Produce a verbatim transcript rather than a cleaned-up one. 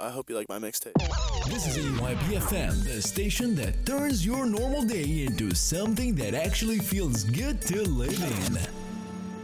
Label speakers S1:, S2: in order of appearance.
S1: I hope you like my mixtape.
S2: This is A Y P F M, the station that turns your normal day into something that actually feels good to live in.